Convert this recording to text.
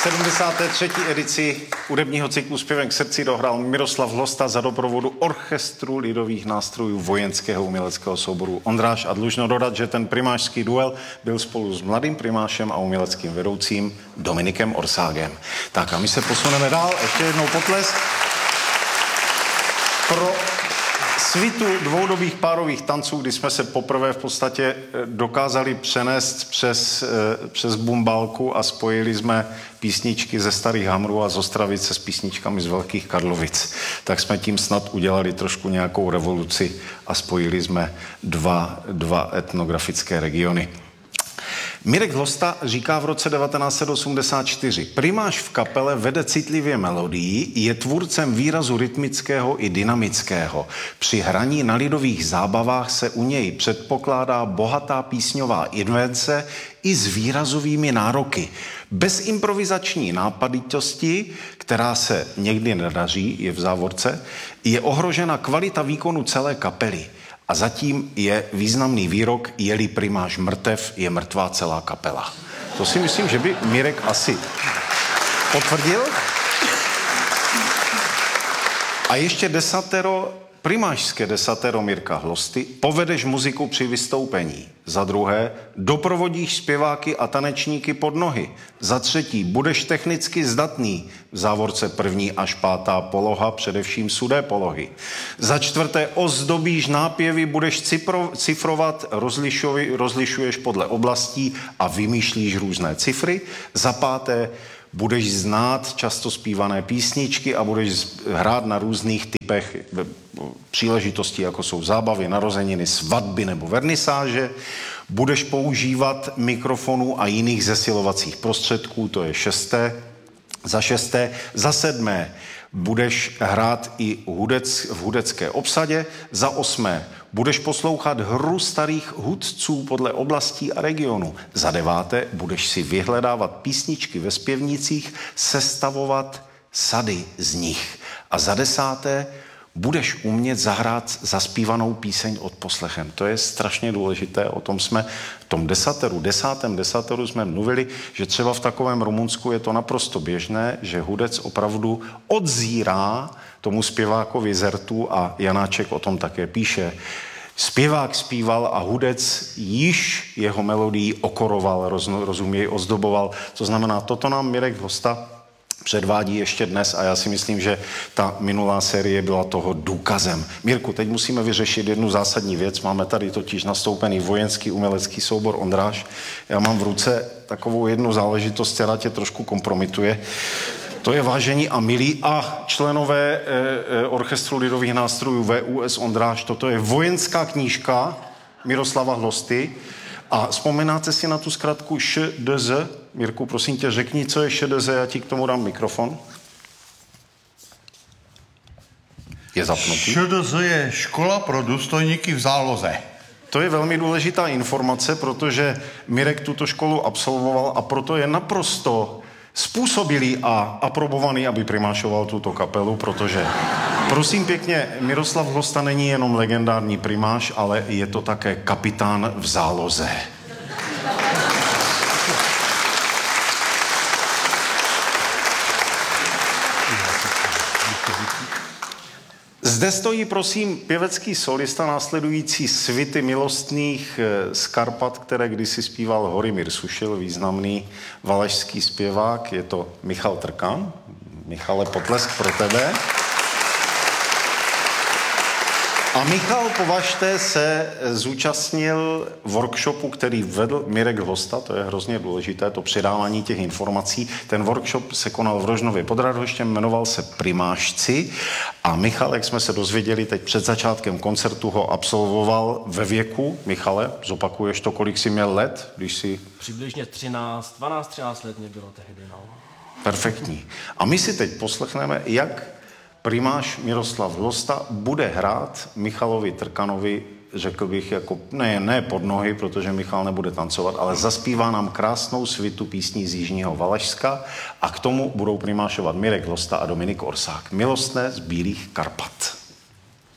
73. edici hudebního cyklu Zpěvem k srdci dohrál Miroslav Hlosta za doprovodu Orchestru lidových nástrojů vojenského uměleckého souboru Ondráš. A dlužno dodat, že ten primášský duel byl spolu s mladým primášem a uměleckým vedoucím Dominikem Orságem. Tak a my se posuneme dál. Ještě jednou potlesk pro svitu dvoudobých párových tanců, kdy jsme se poprvé v podstatě dokázali přenést přes bumbálku a spojili jsme písničky ze Starých Hamrů a z Ostravice s písničkami z Velkých Karlovic. Tak jsme tím snad udělali trošku nějakou revoluci a spojili jsme dva etnografické regiony. Mirek Hlosta říká v roce 1984: primáš v kapele vede citlivě melodii, je tvůrcem výrazu rytmického i dynamického. Při hraní na lidových zábavách se u něj předpokládá bohatá písňová invence i s výrazovými nároky. Bez improvizační nápaditosti, která se někdy nedaří, je v závorce, je ohrožena kvalita výkonu celé kapely. A zatím je významný výrok: je-li primáš mrtev, je mrtvá celá kapela. To si myslím, že by Mirek asi potvrdil. A ještě primášské desatero Mirka Hlosty: povedeš muziku při vystoupení. Za druhé, doprovodíš zpěváky a tanečníky pod nohy. Za třetí, budeš technicky zdatný. V závorce 1. až 5. poloha, především sudé polohy. Za čtvrté, ozdobíš nápěvy, budeš cifrovat, rozlišuješ podle oblastí a vymýšlíš různé cifry. Za 5. budeš znát často zpívané písničky a budeš hrát na různých typech příležitostí, jako jsou zábavy, narozeniny, svatby nebo vernisáže. Budeš používat mikrofonů a jiných zesilovacích prostředků, to je 6. Za 6. Za 7. budeš hrát i v hudecké obsadě. Za 8. budeš poslouchat hru starých hudců podle oblastí a regionu. Za 9. budeš si vyhledávat písničky ve zpěvnicích, sestavovat sady z nich. A za 10. budeš umět zahrát zaspívanou píseň odposlechem. To je strašně důležité, o tom jsme v tom desátém desateru jsme mluvili, že třeba v takovém Rumunsku je to naprosto běžné, že hudec opravdu odzírá tomu zpěvákovi zertu a Janáček o tom také píše. Zpěvák zpíval a hudec již jeho melodii okoroval, rozuměj, ozdoboval. To znamená, toto nám Mirek Hlosta předvádí ještě dnes a já si myslím, že ta minulá série byla toho důkazem. Mirku, teď musíme vyřešit jednu zásadní věc. Máme tady totiž nastoupený vojenský umělecký soubor Ondráš. Já mám v ruce takovou jednu záležitost, která tě trošku kompromituje. To je, vážení a milí a členové Orchestru lidových nástrojů VUS Ondráš, toto je vojenská knížka Miroslava Hlosty. A vzpomínáte si na tu zkratku ŠDZ? Mirku, prosím tě, řekni, co je ŠDZ, já ti k tomu dám mikrofon. Je zapnutý. ŠDZ je Škola pro důstojníky v záloze. To je velmi důležitá informace, protože Mirek tuto školu absolvoval a proto je naprosto způsobilý a aprobovaný, aby primášoval tuto kapelu, protože, prosím pěkně, Miroslav Hlosta není jenom legendární primáš, ale je to také kapitán v záloze. Zde stojí, prosím, pěvecký solista následující svity milostných z Karpat, které kdysi zpíval Horymír Sušil, významný valašský zpěvák. Je to Michal Trkan. Michale, potlesk pro tebe. A Michal, považte, se zúčastnil workshopu, který vedl Mirek Hlosta, to je hrozně důležité, to předávání těch informací. Ten workshop se konal v Rožnově pod Radhoštěm, jmenoval se Primášci a Michal, jak jsme se dozvěděli teď před začátkem koncertu, ho absolvoval ve věku. Michale, zopakuješ to, kolik jsi měl let, když jsi... Přibližně 12-13 let mě bylo tehdy, no. Perfektní. A my si teď poslechneme, jak primáš Miroslav Hlosta bude hrát Michalovi Trkanovi, řekl bych, jako ne pod nohy, protože Michal nebude tancovat, ale zaspívá nám krásnou svitu písní z Jižního Valašska a k tomu budou primášovat Mirek Hlosta a Dominik Orság. Milostné z Bílých Karpat.